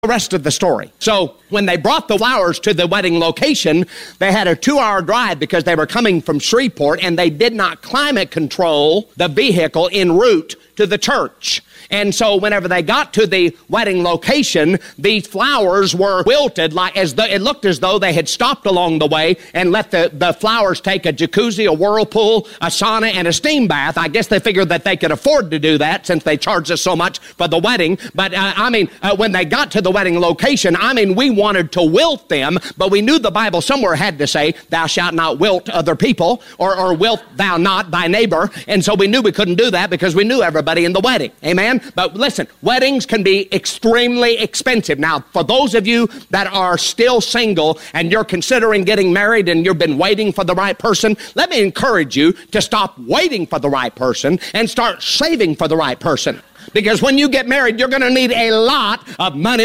the rest of the story. So when they brought the flowers to the wedding location, they had a 2-hour drive because they were coming from Shreveport, and they did not climate control the vehicle en route to the church. And so whenever they got to the wedding location, these flowers were wilted, like it looked as though they had stopped along the way and let the flowers take a jacuzzi, a whirlpool, a sauna, and a steam bath. I guess they figured that they could afford to do that since they charged us so much for the wedding. But when they got to the wedding location, we wanted to wilt them, but we knew the Bible somewhere had to say, thou shalt not wilt other people, or wilt thou not thy neighbor. And so we knew we couldn't do that because we knew everybody in the wedding. Amen? But listen, weddings can be extremely expensive. Now, for those of you that are still single and you're considering getting married and you've been waiting for the right person, let me encourage you to stop waiting for the right person and start saving for the right person. Because when you get married, you're going to need a lot of money.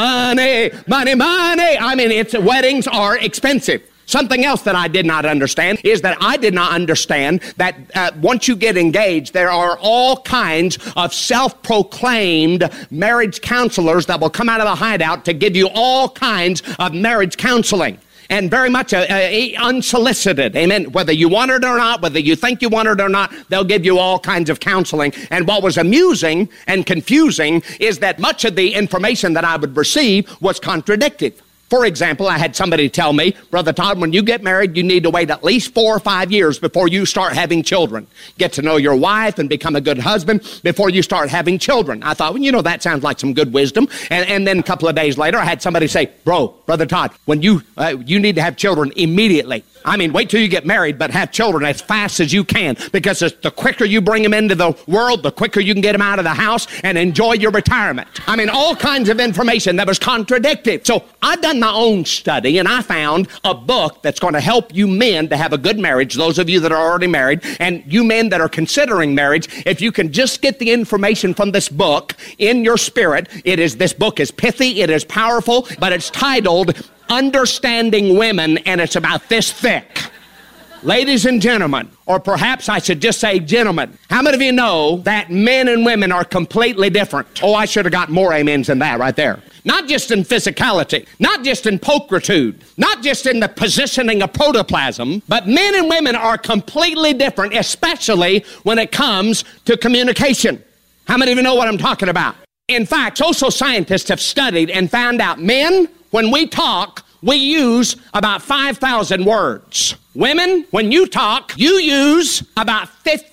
Weddings are expensive. Something else that I did not understand is that I did not understand that once you get engaged, there are all kinds of self-proclaimed marriage counselors that will come out of the hideout to give you all kinds of marriage counseling. And very much unsolicited, amen. Whether you want it or not, whether you think you want it or not, they'll give you all kinds of counseling. And what was amusing and confusing is that much of the information that I would receive was contradictory. For example, I had somebody tell me, Brother Todd, when you get married, you need to wait at least 4 or 5 years before you start having children. Get to know your wife and become a good husband before you start having children. I thought, well, that sounds like some good wisdom. And then a couple of days later, I had somebody say, Brother Todd, when you need to have children immediately. Wait till you get married, but have children as fast as you can, because the quicker you bring them into the world, the quicker you can get them out of the house and enjoy your retirement. All kinds of information that was contradictory. So I've done my own study, and I found a book that's going to help you men to have a good marriage, those of you that are already married, and you men that are considering marriage. If you can just get the information from this book in your spirit, this book is pithy, it is powerful, but it's titled Understanding Women, and it's about this thick. Ladies and gentlemen, or perhaps I should just say gentlemen, how many of you know that men and women are completely different? Oh, I should have got more amens than that right there. Not just in physicality, not just in pulchritude, not just in the positioning of protoplasm, but men and women are completely different, especially when it comes to communication. How many of you know what I'm talking about? In fact, social scientists have studied and found out men, when we talk, we use about 5,000 words. Women, when you talk, you use about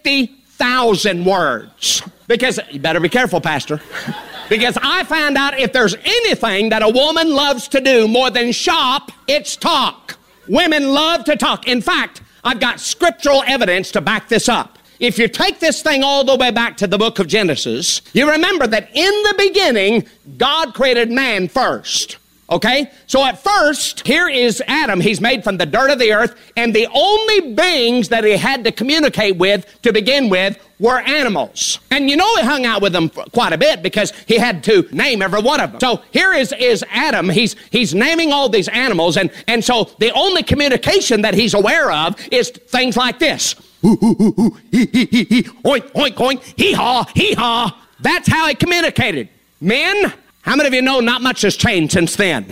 50,000 words. Because, you better be careful, Pastor. Because I found out if there's anything that a woman loves to do more than shop, it's talk. Women love to talk. In fact, I've got scriptural evidence to back this up. If you take this thing all the way back to the book of Genesis, you remember that in the beginning, God created man first. Okay? So at first, here is Adam. He's made from the dirt of the earth, and the only beings that he had to communicate with to begin with were animals. And he hung out with them quite a bit because he had to name every one of them. So here is Adam. He's naming all these animals, and so the only communication that he's aware of is things like this. Ooh, ooh, ooh, ooh, hee, hee, hee, hee, oink, oink, oink, hee-haw, hee-haw. That's how he communicated. Men, how many of you know not much has changed since then?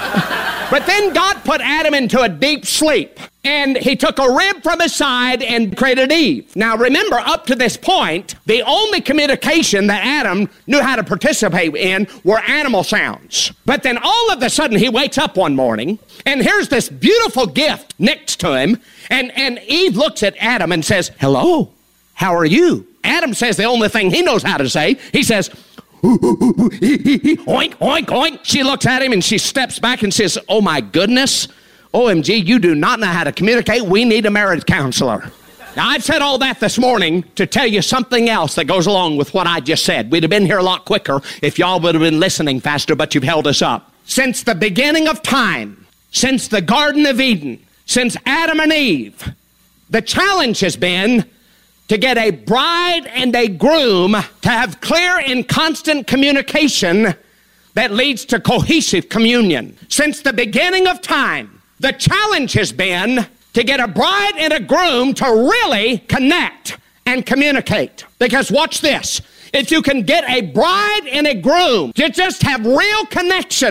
But then God put Adam into a deep sleep, and he took a rib from his side and created Eve. Now remember, up to this point, the only communication that Adam knew how to participate in were animal sounds. But then all of a sudden he wakes up one morning, and here's this beautiful gift next to him, and Eve looks at Adam and says, hello, how are you? Adam says the only thing he knows how to say. He says, oink, oink, oink. She looks at him and she steps back and says, oh my goodness, OMG, you do not know how to communicate. We need a marriage counselor. Now, I've said all that this morning to tell you something else that goes along with what I just said. We'd have been here a lot quicker if y'all would have been listening faster, but you've held us up. Since the beginning of time, since the Garden of Eden, since Adam and Eve, the challenge has been to get a bride and a groom to have clear and constant communication that leads to cohesive communion. Since the beginning of time, the challenge has been to get a bride and a groom to really connect and communicate. Because watch this. If you can get a bride and a groom to just have real connection